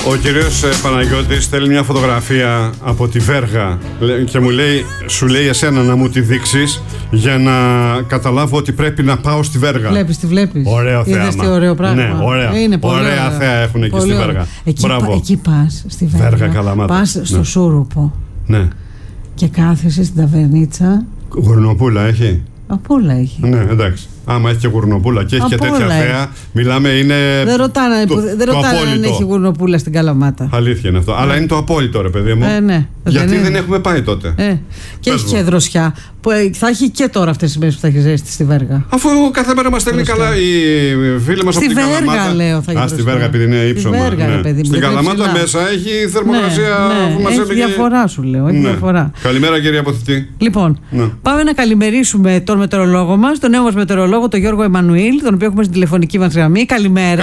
Ο κύριος Παναγιώτης θέλει μια φωτογραφία από τη Βέργα και μου λέει, σου λέει εσένα να μου τη δείξεις για να καταλάβω ότι πρέπει να πάω στη Βέργα. Τη βλέπεις. Ωραίο θέαμα. Είδες τι ωραίο πράγμα. Ναι, ωραία. Είναι πολύ ωραία θέα έχουν εκεί στη Βέργα. Εκεί πας στη Βέργα, Καλαμάτα. Πας στο Σούρουπο. Ναι. Και κάθεσαι στην ταβερνίτσα. Γουρνοπούλα έχει. Απ' όλα έχει. Ναι, εντάξει. Άμα έχει και γουρνοπούλα και έχει και τέτοια θέα, μιλάμε είναι. Δεν ρωτάνε αν έχει γουρνοπούλα στην Καλαμάτα. Αλήθεια είναι αυτό. Αλλά είναι το απόλυτο, ρε παιδί μου. Ναι. Γιατί δεν έχουμε πάει τότε. Και έχει και δροσιά. Που θα έχει και τώρα αυτές τις μέρες που θα έχει ζέστη στη Βέργα. Αφού κάθε μέρα μας στέλνει καλά οι φίλοι μας από την Καλαμάτα. Στη Βέργα, λέω, θα έχει. Στη Βέργα, επειδή είναι ύψωμα. Στην Καλαμάτα μέσα έχει θερμοκρασία. Έχει διαφορά, σου λέω. Έχει διαφορά. Καλημέρα, κύριε Αποθητή. Λοιπόν, πάμε να καλημερίσουμε τον μετεωρολόγο μας, τον νέο μας μετεωρολόγο, τον Γιώργο Εμμανουήλ, τον οποίο έχουμε στην τηλεφωνική μας γραμμή. Καλημέρα.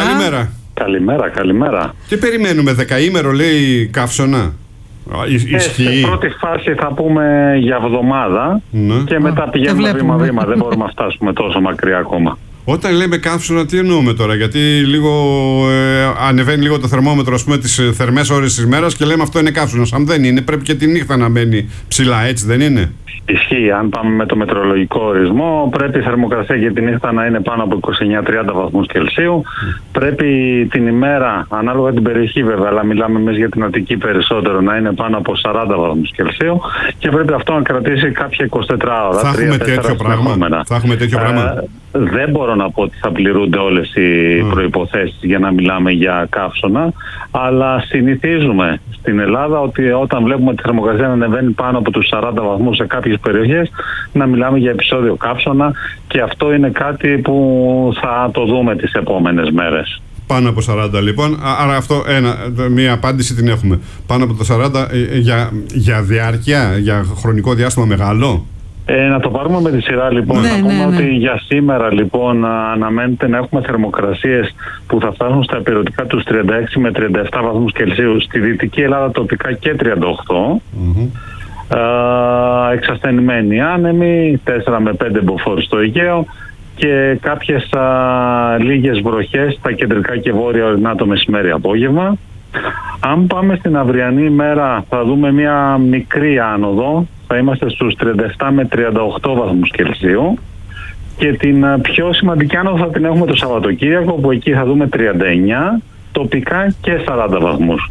Καλημέρα. Τι περιμένουμε, δεκαήμερο λέει καύσωνα? Στην πρώτη φάση θα πούμε για εβδομάδα και μετά πηγαίνουμε βήμα-βήμα. Δεν μπορούμε να φτάσουμε τόσο μακριά ακόμα. Όταν λέμε καύσωνα, τι εννοούμε τώρα? Γιατί λίγο ανεβαίνει λίγο το θερμόμετρο, ας πούμε, τις θερμές ώρες της μέρας και λέμε αυτό είναι καύσωνας. Αν δεν είναι, πρέπει και τη νύχτα να μένει ψηλά, έτσι δεν είναι? Ισχύει. Αν πάμε με το μετεωρολογικό ορισμό, πρέπει η θερμοκρασία για τη νύχτα να είναι πάνω από 29-30 βαθμούς Κελσίου. Πρέπει την ημέρα, ανάλογα την περιοχή βέβαια, αλλά μιλάμε εμείς για την Αττική περισσότερο, να είναι πάνω από 40 βαθμούς Κελσίου και πρέπει αυτό να κρατήσει κάποια 24 ώρα. Θα έχουμε τέτοιο πράγμα. Δεν μπορώ να πω ότι θα πληρούνται όλες οι προϋποθέσεις για να μιλάμε για καύσωνα, αλλά συνηθίζουμε στην Ελλάδα ότι όταν βλέπουμε τη θερμοκρασία να ανεβαίνει πάνω από τους 40 βαθμούς σε κάποιες περιοχές, να μιλάμε για επεισόδιο καύσωνα, και αυτό είναι κάτι που θα το δούμε τις επόμενες μέρες. Πάνω από 40 λοιπόν, άρα αυτό μία απάντηση την έχουμε. Πάνω από το 40 για διάρκεια, για χρονικό διάστημα μεγάλο. Να το πάρουμε με τη σειρά λοιπόν. Να πούμε ότι για σήμερα λοιπόν αναμένεται να έχουμε θερμοκρασίες που θα φτάσουν στα υπηρετικά τους 36 με 37 βαθμούς Κελσίου, στη Δυτική Ελλάδα τοπικά και 38. Εξασθενημένοι άνεμοι, 4 με 5 μποφόρ στο Αιγαίο και κάποιες λίγες βροχές στα κεντρικά και βόρεια ορεινά το μεσημέρι απόγευμα. Αν πάμε στην αυριανή ημέρα θα δούμε μια μικρή άνοδο, θα είμαστε στους 37 με 38 βαθμούς Κελσίου και την πιο σημαντική άνοδο θα την έχουμε το Σαββατοκύριακο, που εκεί θα δούμε 39 τοπικά και 40 βαθμούς.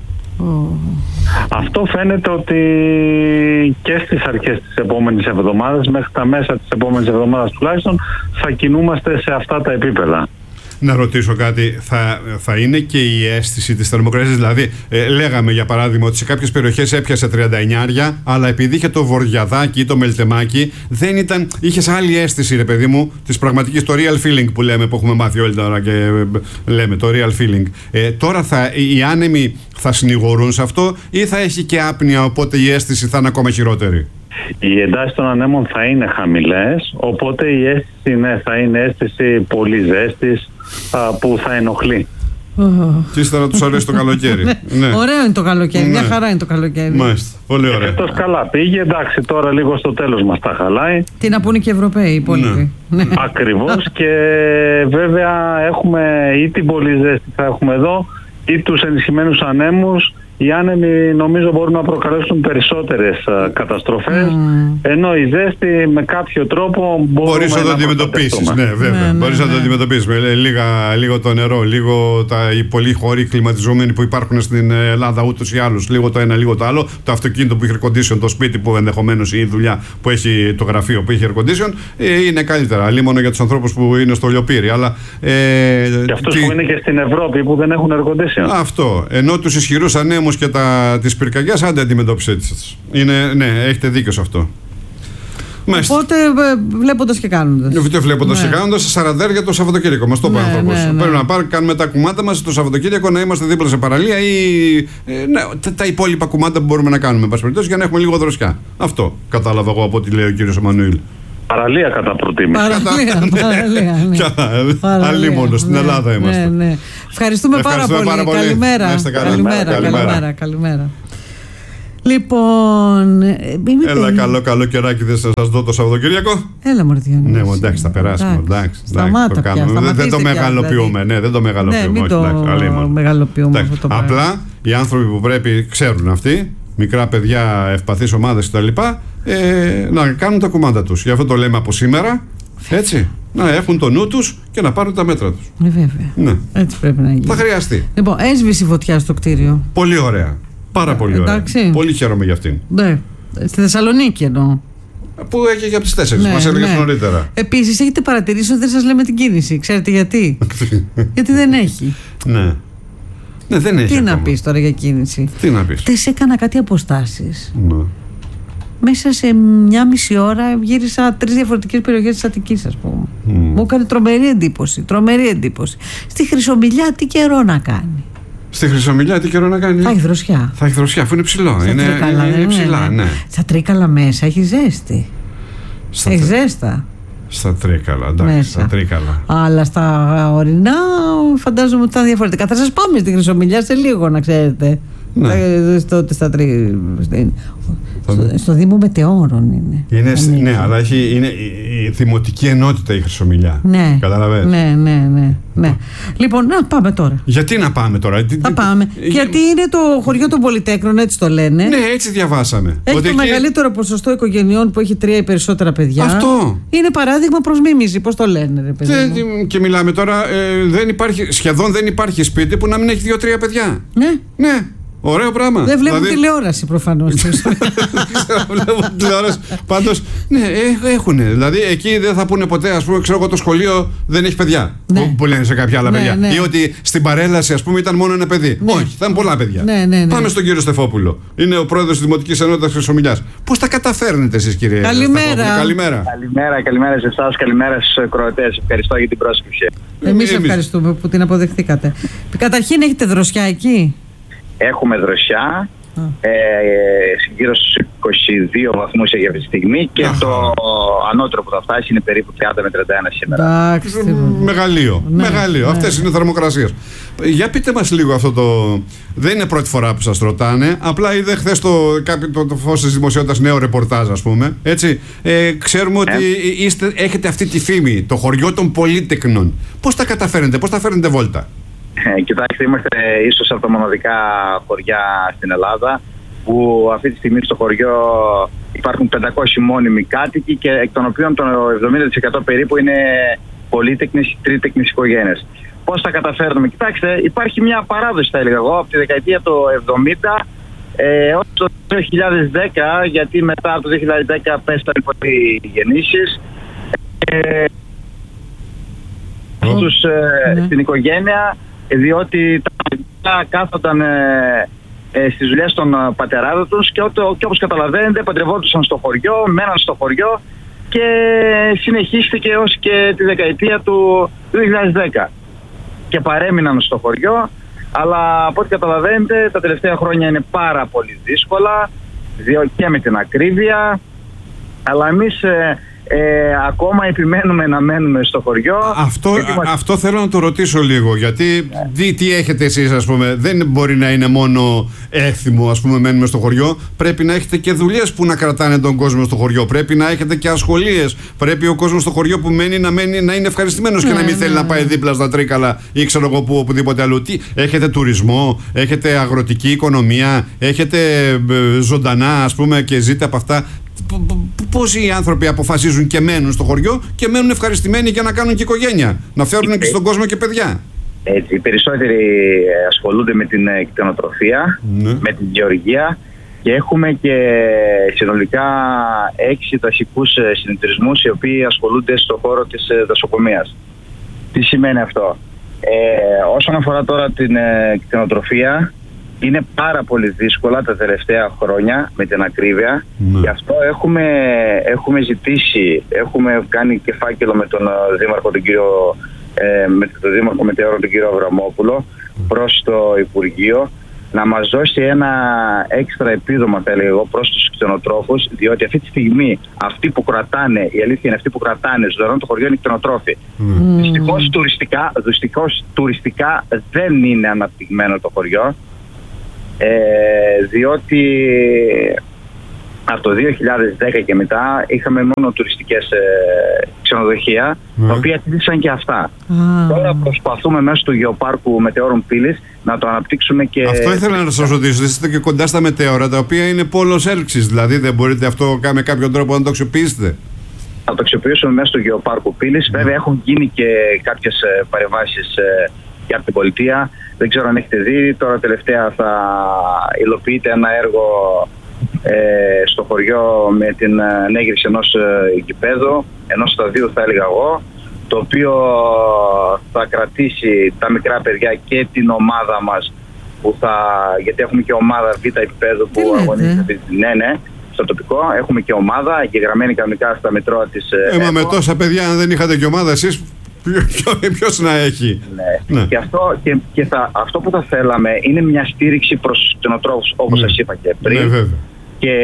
Αυτό φαίνεται ότι και στις αρχές της επόμενης εβδομάδας, μέχρι τα μέσα της επόμενης εβδομάδας τουλάχιστον, θα κινούμαστε σε αυτά τα επίπεδα. Να ρωτήσω κάτι, θα είναι και η αίσθηση της θερμοκρασίας? Δηλαδή, λέγαμε για παράδειγμα ότι σε κάποιες περιοχές έπιασε 39, αλλά επειδή είχε το βοριαδάκι ή το μελτεμάκι, δεν ήταν, είχες άλλη αίσθηση, ρε παιδί μου, της πραγματικής, το real feeling που λέμε, που έχουμε μάθει όλοι τώρα και λέμε, το real feeling. Τώρα οι άνεμοι θα συνηγορούν σε αυτό ή θα έχει και άπνοια, οπότε η αίσθηση θα είναι ακόμα χειρότερη? Οι εντάσεις των ανέμων θα είναι χαμηλές, οπότε η αίσθηση θα είναι αίσθηση πολύ ζέστης που θα ενοχλεί. Και ύστερα τους αρέσει το καλοκαίρι. Ωραίο είναι το καλοκαίρι, μια χαρά είναι το καλοκαίρι. Μάλιστα, πολύ ωραία. Εκτός καλά πήγε, εντάξει, τώρα λίγο στο τέλος μας τα χαλάει. Τι να πούνε και οι Ευρωπαίοι, οι υπόλοιποι. Ακριβώς, και βέβαια έχουμε ή την πολύ ζέστη θα έχουμε εδώ, ή τους ενισχυμένους ανέμους. Οι άνεμοι νομίζω μπορούν να προκαλέσουν περισσότερες καταστροφές, ενώ η ζέστη με κάποιο τρόπο μπορείς να το αντιμετωπίσεις. Ναι, βέβαια. Μπορείς να το αντιμετωπίσεις με λίγο το νερό, λίγο οι πολλοί χώροι κλιματιζόμενοι που υπάρχουν στην Ελλάδα ούτως ή άλλως. Λίγο το ένα, λίγο το άλλο. Το αυτοκίνητο που έχει air condition, το σπίτι που ενδεχομένως ή η δουλειά που έχει, το γραφείο που έχει air condition, είναι καλύτερα. Λίμωνο για τους ανθρώπους που είναι στο λιοπύρι. Αλλά, και αυτούς που είναι και στην Ευρώπη που δεν έχουν air condition. Αυτό. Ενώ τους ισχυρούς ανέμους και τις πυρκαγιές, άντε αντιμετώπισε έτσι. Ναι, έχετε δίκιο σε αυτό. Οπότε βλέποντας και κάνοντας. Βλέποντας και κάνοντας, 40 το Σαββατοκύριακο. Μας το είπε ο άνθρωπος. Πρέπει να κάνουμε τα κουμάτα μας το Σαββατοκύριακο, να είμαστε δίπλα σε παραλία ή τα υπόλοιπα κουμάτα που μπορούμε να κάνουμε, για να έχουμε λίγο δροσιά. Αυτό κατάλαβα εγώ από ό,τι λέει ο κύριος Εμμανουήλ. Παραλία κατά προτίμηση. Παραλία. Αλίμονο, στην Ελλάδα είμαστε. Ναι. Ευχαριστούμε πάρα πολύ. Καλημέρα. Λοιπόν. Έλα, καλό καιράκι, δεν σας δω το Σαββατοκύριακο. Έλα, Μορδιανή. Ναι, εντάξει, θα περάσουμε. Σταμάτα πια. Δεν το μεγαλοποιούμε. Ναι, δεν το μεγαλοποιούμε. Μην το μεγαλοποιούμε. Απλά οι άνθρωποι που πρέπει, ξέρουν αυτοί, μικρά παιδιά, ευπαθείς ομάδες κτλ., να κάνουν τα κουμάντα τους. Γι' αυτό το λέμε από σήμερα, έτσι. Να έχουν το νου τους και να πάρουν τα μέτρα τους. Βέβαια. Ναι. Έτσι πρέπει να γίνει. Θα χρειαστεί. Λοιπόν, έσβησε φωτιά στο κτίριο. Πολύ ωραία. Πάρα πολύ ωραία. Πολύ χαίρομαι για αυτήν. Ναι. Στη Θεσσαλονίκη εννοώ. Που έχει και από τις 4, μας έλεγες νωρίτερα. Επίσης, έχετε παρατηρήσει ότι δεν σας λέμε την κίνηση. Ξέρετε γιατί? Γιατί δεν έχει. Ναι. Ναι, δεν έχει. Τι ακόμα να πεις τώρα για κίνηση? Τι να πεις? Χτες έκανα κάτι αποστάσεις. Ναι. Μέσα σε μια μισή ώρα γύρισα 3 διαφορετικές περιοχές της Αττικής, ας πούμε. Μου έκανε τρομερή εντύπωση. Στη Χρυσομιλιά τι καιρό να κάνει? Στη Χρυσομιλιά τι καιρό να κάνει? Θα έχει δροσιά. Θα έχει δροσιά, αφού είναι ψηλό. Είναι ψηλά, ναι. Στα Τρίκαλα μέσα έχει ζέστη. Έχει ζέστα. Στα Τρίκαλα, εντάξει. Στα Τρίκαλα. Αλλά στα ορεινά φαντάζομαι ότι θα είναι διαφορετικά. Θα σας πάμε στη Χρυσομιλιά σε λίγο, να ξέρετε. Ναι. Στο Δήμο Μετεώρων είναι. Ναι, αλλά είναι η δημοτική ενότητα η Χρυσομιλιά. Ναι. Καταλαβαίνεις. Ναι. Λοιπόν, να πάμε τώρα. Γιατί να πάμε τώρα? Θα πάμε. Γιατί είναι το χωριό των Πολυτέκνων, έτσι το λένε. Ναι, έτσι διαβάσαμε. Έχει το μεγαλύτερο ποσοστό οικογενειών που έχει 3 ή περισσότερα παιδιά. Αυτό. Είναι παράδειγμα προς μίμηση. Πώς το λένε, ρε παιδί μου. Και μιλάμε τώρα, σχεδόν δεν υπάρχει σπίτι που να μην έχει 2-3 παιδιά. Ναι. Ωραίο πράγμα. Δεν βλέπουν τηλεόραση προφανώς. Δεν βλέπουν τηλεόραση. Πάντως, ναι, έχουν. Δηλαδή, εκεί δεν θα πούνε ποτέ, ας πούμε, ξέρω εγώ, το σχολείο δεν έχει παιδιά. Που λένε σε κάποια άλλα παιδιά. Ή ότι στην παρέλαση, ας πούμε, ήταν μόνο ένα παιδί. Όχι, θα είναι πολλά παιδιά. Πάμε στον κύριο Στεφόπουλο. Είναι ο πρόεδρος της Δημοτικής Ενότητας Χρυσομιλιάς. Πώς τα καταφέρνετε εσείς, κύριε Στεφόπουλο? Καλημέρα σε εσάς, καλημέρα στους ακροατές. Ευχαριστώ για την πρόσκληση. Εμείς ευχαριστούμε που την αποδεχτήκατε. Καταρχήν, έχετε δροσιά εκεί? Έχουμε δροσιά, γύρω στους 22 βαθμούς για αυτή τη στιγμή και το ανώτερο που θα φτάσει είναι περίπου 30 με 31 σήμερα. Μεγαλείο. Αυτές είναι οι θερμοκρασίες. Για πείτε μας λίγο αυτό το... Δεν είναι πρώτη φορά που σας ρωτάνε, απλά είδε χθες το φως της δημοσιότητας νέο ρεπορτάζ, ας πούμε. Έτσι, ξέρουμε ότι έχετε αυτή τη φήμη, το χωριό των Πολυτεκνών. Πώς τα καταφέρνετε, πώς τα φέρνετε βόλτα? Κοιτάξτε, είμαστε ίσως από τα μοναδικά χωριά στην Ελλάδα που αυτή τη στιγμή στο χωριό υπάρχουν 500 μόνιμοι κάτοικοι και εκ των οποίων το 70% περίπου είναι πολύτεκνες, τρίτεκνες οικογένειες. Πώς τα καταφέρνουμε? Κοιτάξτε, υπάρχει μια παράδοση, θα έλεγα εγώ, από τη δεκαετία του 70 έως το 2010, γιατί μετά από το 2010 πέσανε πολλοί γεννήσεις. Στην οικογένεια, διότι τα παιδιά κάθονταν στις δουλειές των πατεράδων τους και όπως καταλαβαίνετε παντρευόντουσαν στο χωριό, μέναν στο χωριό και συνεχίστηκε ως και τη δεκαετία του 2010 και παρέμειναν στο χωριό, αλλά από ό,τι καταλαβαίνετε τα τελευταία χρόνια είναι πάρα πολύ δύσκολα και με την ακρίβεια, αλλά εμείς ακόμα επιμένουμε να μένουμε στο χωριό. Αυτό θέλω να το ρωτήσω λίγο, γιατί τι έχετε εσείς, ας πούμε? Δεν μπορεί να είναι μόνο έθιμο, ας πούμε, μένουμε στο χωριό. Πρέπει να έχετε και δουλειές που να κρατάνε τον κόσμο στο χωριό. Πρέπει να έχετε και ασχολίες. Πρέπει ο κόσμος στο χωριό που μένει να είναι ευχαριστημένος και να μην θέλει να πάει δίπλα στα Τρίκαλα ή ξέρω εγώ που, οπουδήποτε αλλού. Έχετε τουρισμό, έχετε αγροτική οικονομία, έχετε ζωντανά, ας πούμε, και ζείτε από αυτά. Πώς οι άνθρωποι αποφασίζουν και μένουν στο χωριό και μένουν ευχαριστημένοι για να κάνουν και οικογένεια, να φέρουν και στον κόσμο και παιδιά? Έτσι, οι περισσότεροι ασχολούνται με την κτηνοτροφία, με την γεωργία και έχουμε και συνολικά 6 δασικούς συνεταιρισμούς οι οποίοι ασχολούνται στον χώρο της δασοκομείας. Τι σημαίνει αυτό? Όσον αφορά τώρα την κτηνοτροφία, είναι πάρα πολύ δύσκολα τα τελευταία χρόνια με την ακρίβεια. Γι' αυτό έχουμε ζητήσει, έχουμε κάνει και φάκελο με τον Δήμαρχο τον κύριο Αβραμόπουλο προς το Υπουργείο να μας δώσει ένα έξτρα επίδομα, θα έλεγα εγώ, προς τους κτηνοτρόφους, διότι αυτή τη στιγμή αυτοί που κρατάνε, η αλήθεια είναι αυτοί που κρατάνε ζωντανό το χωριό είναι οι κτηνοτρόφοι. Δυστυχώς τουριστικά δεν είναι αναπτυγμένο το χωριό, διότι Από το 2010 και μετά είχαμε μόνο τουριστικές ξενοδοχεία, τα οποία κλείσαν και αυτά. Τώρα προσπαθούμε μέσω του Γεωπάρκου Μετεώρων Πύλης να το αναπτύξουμε και... Αυτό ήθελα να σας ρωτήσω. Είστε και κοντά στα μετέωρα, τα οποία είναι πόλος έλξης. Δηλαδή δεν μπορείτε αυτό με κάποιον τρόπο να το αξιοποιήσετε? Θα το αξιοποιήσουμε μέσω του Γεωπάρκου Πύλης. Βέβαια έχουν γίνει και κάποιες παρεμβάσεις για την πολιτεία. Δεν ξέρω αν έχετε δει. Τώρα τελευταία θα υλοποιείται ένα έργο στο χωριό με την ανέγερση ενός γηπέδου, ενός σταδίου θα έλεγα εγώ, το οποίο θα κρατήσει τα μικρά παιδιά και την ομάδα μας, γιατί έχουμε και ομάδα β' επίπεδου που αγωνίζεται. Ναι, στο τοπικό έχουμε και ομάδα εγγεγραμμένη κανονικά στα μητρώα της Μα με τόσα παιδιά, αν δεν είχατε και ομάδα εσείς, ποιος να έχει? Ναι. Και αυτό που θα θέλαμε είναι μια στήριξη προς τους κτηνοτρόφους, όπως σας είπα και πριν. Ναι, βέβαια. Και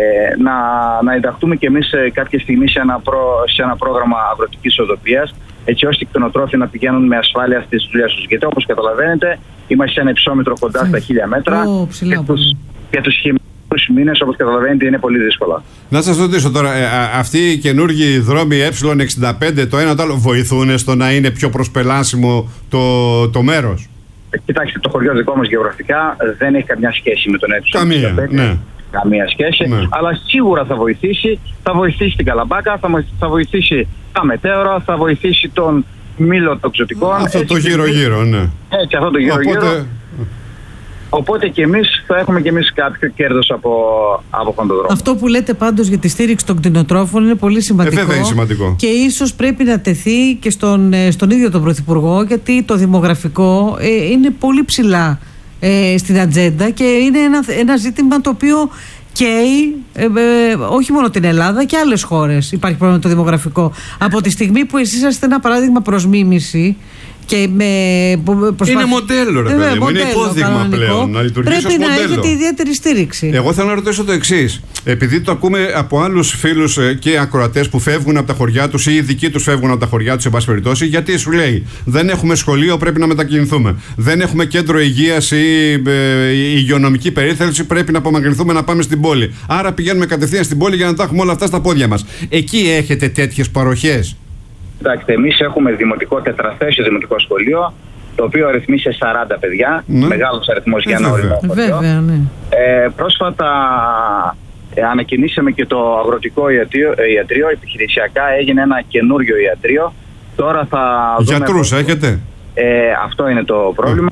να ενταχθούμε και εμείς κάποια στιγμή σε ένα πρόγραμμα αγροτικής οδοποιίας, έτσι ώστε οι κτηνοτρόφοι να πηγαίνουν με ασφάλεια στις δουλειές τους. Γιατί όπως καταλαβαίνετε, είμαστε σε ένα υψόμετρο κοντά στα 1000 μέτρα και τους χειμερινούς μήνες, όπως καταλαβαίνετε, είναι πολύ δύσκολα. Να σας ρωτήσω τώρα, αυτοί οι καινούργιοι δρόμοι Ε65, το ένα το άλλο, βοηθούν στο να είναι πιο προσπελάσιμο το μέρος? Κοιτάξτε, το χωριό δικό μας γεωγραφικά δεν έχει καμιά σχέση με τον Ε65. Ναι. Καμία σχέση, αλλά σίγουρα θα βοηθήσει. Θα βοηθήσει την Καλαμπάκα, θα βοηθήσει τα μετέωρα, θα βοηθήσει τον μήλο των ξωτικών. Αυτό το γύρω-γύρω, ναι. Έτσι, αυτό το γύρω-γύρω. Οπότε και εμείς θα έχουμε και εμείς κάποιο κέρδος από αυτόν τον δρόμο. Αυτό που λέτε πάντως για τη στήριξη των κτηνοτρόφων είναι πολύ σημαντικό. Βέβαια είναι σημαντικό. Και ίσως πρέπει να τεθεί και στον ίδιο τον Πρωθυπουργό, γιατί το δημογραφικό είναι πολύ ψηλά στην ατζέντα και είναι ένα ζήτημα το οποίο καίει όχι μόνο την Ελλάδα και άλλες χώρες. Υπάρχει πρόβλημα το δημογραφικό. Από τη στιγμή που εσείς είστε ένα παράδειγμα προς μίμηση και είναι μοντέλο, ρε παιδί μου, είναι υπόδειγμα πλέον να λειτουργήσει πρέπει ως να μοντέλο. έχετε ιδιαίτερη στήριξη. Εγώ θέλω να ρωτήσω το εξής. Επειδή το ακούμε από άλλους φίλους και ακροατές που φεύγουν από τα χωριά τους ή οι δικοί τους φεύγουν από τα χωριά τους, σε πάση περιπτώσει, γιατί σου λέει δεν έχουμε σχολείο, πρέπει να μετακινηθούμε. Δεν έχουμε κέντρο υγείας ή υγειονομική περίθαλψη, πρέπει να απομακρυνθούμε να πάμε στην πόλη. Άρα πηγαίνουμε κατευθείαν στην πόλη για να τα έχουμε όλα αυτά στα πόδια μας. Εκεί έχετε τέτοιες παροχές? Κοιτάξτε, εμείς έχουμε δημοτικό τετραθέσιο δημοτικό σχολείο, το οποίο αριθμεί σε 40 παιδιά, μεγάλος αριθμός για ένα ορεινό χωριό. Βέβαια, ναι. Πρόσφατα ανακοινήσαμε και το αγροτικό ιατρείο, επιχειρησιακά έγινε ένα καινούριο ιατρείο. Τώρα θα Γιατρούς έχετε? Αυτό είναι το πρόβλημα.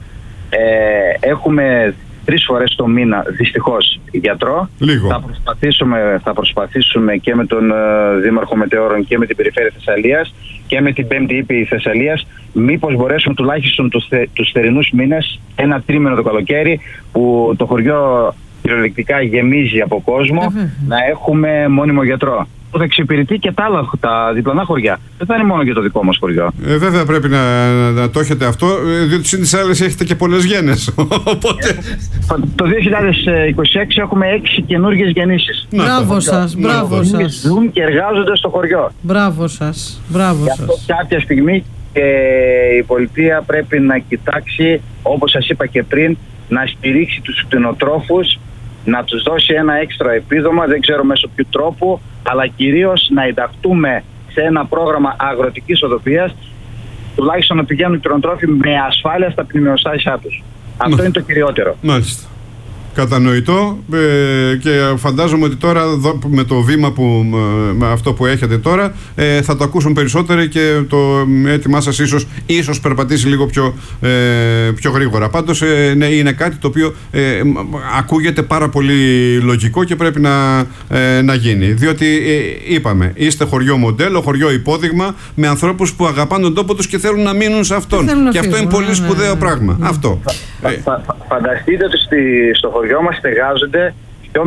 Έχουμε 3 φορές το μήνα δυστυχώς γιατρό. Λίγο. Θα προσπαθήσουμε και με τον Δήμαρχο Μετεώρων και με την Περιφέρεια Θεσσαλίας και με την 5η Ήπειρη Θεσσαλίας, μήπως μπορέσουμε τουλάχιστον τους θερινούς μήνες, ένα τρίμηνο το καλοκαίρι που το χωριό κυριολεκτικά γεμίζει από κόσμο, να έχουμε μόνιμο γιατρό που θα εξυπηρετεί και τα διπλανά χωριά. Δεν θα είναι μόνο για το δικό μας χωριό. Βέβαια πρέπει να το έχετε αυτό, διότι στις άλλες έχετε και πολλές γένες. Οπότε... Το 2026 έχουμε 6 καινούργιες γεννήσεις. Μπράβο σας, μπράβο σας. Ζουν και εργάζονται στο χωριό. Μπράβο σας, μπράβο σας. Κάποια στιγμή η πολιτεία πρέπει να κοιτάξει, όπως σας είπα και πριν, να στηρίξει τους κτηνοτρόφους, να τους δώσει ένα έξτρα επίδομα, δεν ξέρω μέσω ποιου τρόπου, αλλά κυρίως να ενταχθούμε σε ένα πρόγραμμα αγροτικής οδοποιίας, τουλάχιστον να πηγαίνουν οι κτηνοτρόφοι με ασφάλεια στα πλημμυροστάσια τους. Αυτό είναι το κυριότερο. Μάλιστα. Κατανοητό και φαντάζομαι ότι τώρα με το βήμα με αυτό που έχετε τώρα θα το ακούσουν περισσότεροι και το έτοιμά σας ίσως περπατήσει λίγο πιο γρήγορα. Πάντως ναι, είναι κάτι το οποίο ακούγεται πάρα πολύ λογικό και πρέπει να γίνει. Διότι είπαμε, είστε χωριό μοντέλο, χωριό υπόδειγμα με ανθρώπους που αγαπάνε τον τόπο τους και θέλουν να μείνουν σε αυτόν. Και αυτό είναι πολύ σπουδαίο πράγμα. Αυτό. Φανταστείτε ότι στο χωριό μας στεγάζονται 2.500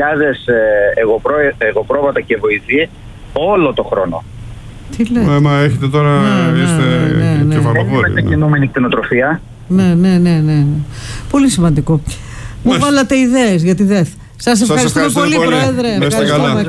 εγωπρόβατα και βοηθοί όλο το χρόνο. Τι λέτε? Μα έχετε τώρα, είστε κεφαλοφόροι. Είναι μετακινούμενη κτηνοτροφία. Ναι. Πολύ σημαντικό. Μου βάλατε ιδέες για τη ΔΕΘ. Σας ευχαριστούμε πολύ, Πρόεδρε. Ευχαριστούμε.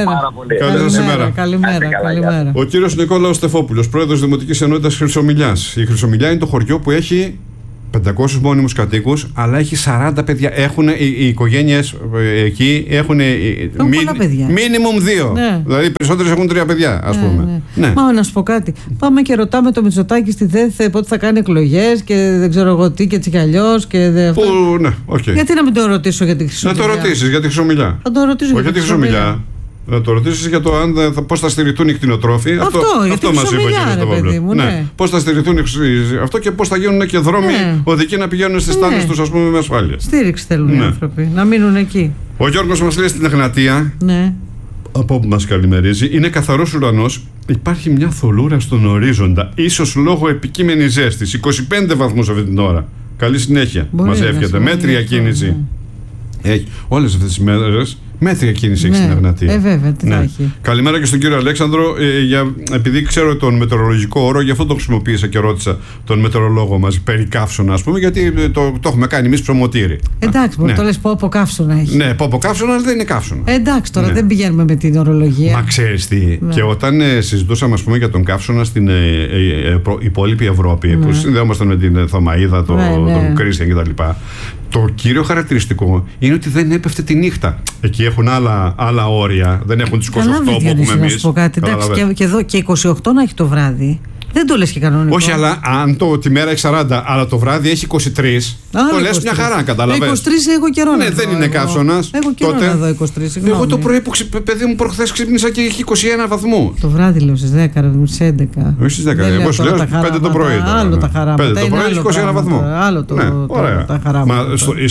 Καλημέρα. Ο κύριος Νικόλαος Στεφόπουλος, Πρόεδρος Δημοτικής Ενότητας Χρυσομιλιάς. Η Χρυσομιλιά είναι το χωριό που έχει 500 μόνιμους κατοίκους, αλλά έχει 40 παιδιά. Οι οικογένειες εκεί έχουν πολλά παιδιά. μίνιμουμ 2. Ναι. Δηλαδή οι περισσότερες έχουν 3 παιδιά, ας πούμε. Ναι. Μα να σου πω κάτι. Πάμε και ρωτάμε το Μητσοτάκη στη ΔΕΘ πότε θα κάνει εκλογές και δεν ξέρω εγώ τι και έτσι κι αλλιώς. Ναι, okay. Γιατί να μην το ρωτήσω για τη Χρυσομιλιά? Να το ρωτήσεις για τη Χρυσομιλιά. Θα το ρωτήσω για τη Χρυσομιλιά. Να το ρωτήσεις για το πώς θα στηριχτούν οι κτηνοτρόφοι. Αυτό μας είπε ο κ. Παύλου. Πώς θα στηριχτούν αυτό και πώς θα γίνουν και δρόμοι οδικοί να πηγαίνουν στις τάνες τους, ας πούμε, με ασφάλεια. Στήριξη θέλουν οι άνθρωποι, να μείνουν εκεί. Ο Γιώργος μας λέει στην Εγνατία, από όπου μας καλημερίζει, είναι καθαρός ουρανός. Υπάρχει μια θολούρα στον ορίζοντα, ίσως λόγω επικείμενης ζέστης. 25 βαθμούς αυτή την ώρα. Καλή συνέχεια. Μας εύχεται. Μέτρια κίνηση. Έχει όλες αυτές τις μέρες μέτρια κίνηση έχει στην Εγνατία. Βέβαια, τι θα έχει. Καλημέρα και στον κύριο Αλέξανδρο. Επειδή ξέρω τον μετεωρολογικό όρο, γι' αυτό το χρησιμοποίησα και ρώτησα τον μετεωρολόγο μας περί καύσωνα, ας πούμε, γιατί το έχουμε κάνει εμείς προμοτήρι. Εντάξει, το λες πω καύσωνα έχει. Ναι, πω καύσωνα, αλλά δεν είναι καύσωνα. Εντάξει, τώρα δεν πηγαίνουμε με την ορολογία. Μα ξέρεις τι, και όταν συζητούσαμε, ας πούμε, για τον καύσωνα στην υπόλοιπη Ευρώπη, που συνδέομασταν με την Θωμαΐδα, τον Κρίστιαν κτλ. Το κύριο χαρακτηριστικό είναι ότι δεν έπεφτε τη νύχτα. Εκεί έχουν άλλα όρια. Δεν έχουν τις 28 που έχουμε εμείς. Να σου πω κάτι. Εντάξει, και εδώ και 28 να έχει το βράδυ. Δεν το λες και κανονικό. Όχι, αλλά αν τη μέρα έχει 40, αλλά το βράδυ έχει 23, το λες μια χαρά, καταλαβαίνεις. 23 έχω καιρό. Ναι, δεν είναι καύσωνας. Έχω καιρό να δω 23. Εγώ το πρωί που παιδί μου προχθές ξύπνησα και έχει 21 βαθμού. Το βράδυ λέω στις 10, στις 11. Όχι στις 10, εγώ σου λέω 5 το πρωί. Άλλο τα χαράματα. 5 το πρωί έχει 21 βαθμού. Άλλο τα χαράματα.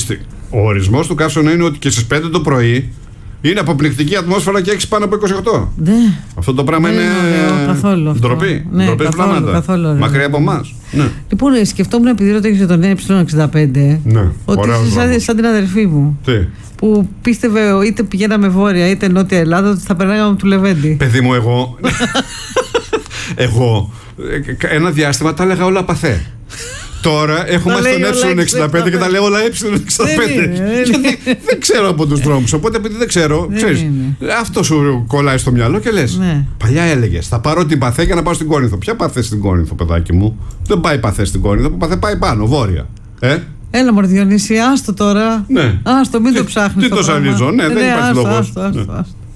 Ο ορισμός του καύσωνα είναι ότι και στις 5 το πρωί είναι αποπληκτική ατμόσφαιρα και έχεις πάνω από 28. Ναι. Αυτό το πράγμα είναι ντροπή. Ντροπή πλάματα. Μακριά από εμάς. Ναι. Λοιπόν, σκεφτόμουν επειδή ρωτήξε τον Ε65, ότι είσαι σαν την αδερφή μου. Τι? Που πίστευε είτε πηγαίναμε βόρεια είτε νότια Ελλάδα ότι θα περνάγαμε του Λεβέντη. Παιδί μου, εγώ ένα διάστημα τα έλεγα όλα παθέ. Τώρα έχουμε στον Ε65 και τα λέω όλα Ε65. Γιατί δεν ξέρω από τους δρόμους. Οπότε επειδή δεν ξέρω, ξέρεις, αυτό σου κολλάει στο μυαλό και λες. Παλιά έλεγες, θα πάρω την Παθέ για να πάω στην Κόρινθο. Ποια Παθέ στην Κόρινθο, παιδάκι μου? Δεν πάει Παθέ στην Κόρινθο, Παθέ πάει πάνω, βόρεια. Έλα μωρέ Διονύση, άστο τώρα. Άστο, μην το ψάχνεις. Τι το σαλίζω, δεν υπάρχει λόγος.